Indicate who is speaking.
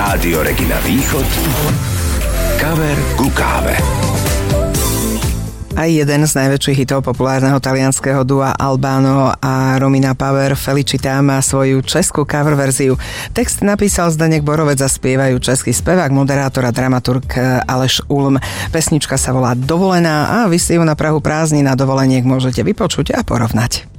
Speaker 1: Rádio Regina Východ. Kaver ku káve.
Speaker 2: Aj jeden z najväčších hitov populárneho talianskeho dua Albano a Romina Power, Felicita, má svoju českú cover verziu. Text napísal Zdeněk Borovec a spievajú český spevák, moderátor a dramaturg Aleš Ulm. Pesnička sa volá Dovolená a vy si ju na prahu prázdnin a dovoleniek môžete vypočuť a porovnať.